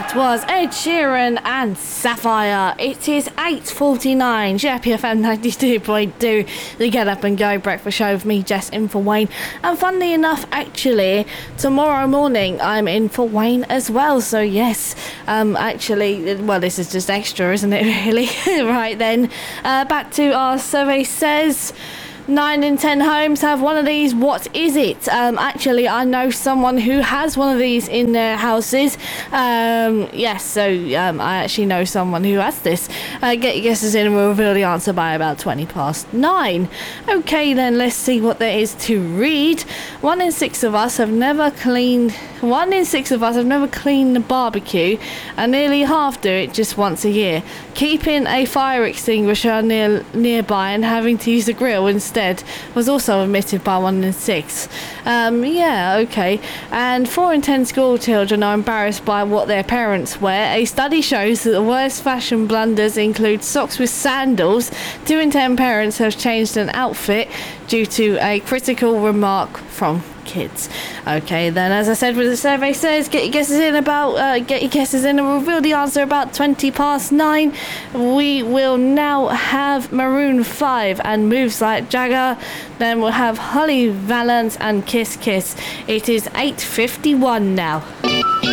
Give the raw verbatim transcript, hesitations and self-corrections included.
That was Ed Sheeran and Sapphire. It is eight forty-nine. J P F M ninety-two point two. The Get Up and Go breakfast show with me, Jess, in for Wayne. And funnily enough, actually, tomorrow morning I'm in for Wayne as well. So yes, um, actually, well, this is just extra, isn't it, really? Right then, uh, back to our survey says... Nine in ten homes have one of these. What is it? Um, actually, I know someone who has one of these in their houses. Um, yes, so um, I actually know someone who has this. Uh, get your guesses in and we'll reveal the answer by about twenty past nine. Okay, then let's see what there is to read. One in six of us have never cleaned... One in six of us have never cleaned the barbecue, and nearly half do it just once a year. Keeping a fire extinguisher near nearby and having to use a grill instead was also admitted by one in six. Um, yeah, okay. And four in ten school children are embarrassed by what their parents wear. A study shows that the worst fashion blunders include socks with sandals. Two in ten parents have changed an outfit due to a critical remark from kids. Okay, then, as I said, what the survey says, get your guesses in about uh, get your guesses in and we'll reveal the answer about twenty past nine. We will now have Maroon five and Moves Like Jagger. Then we'll have Holly Valance and Kiss Kiss. It is eight fifty-one now.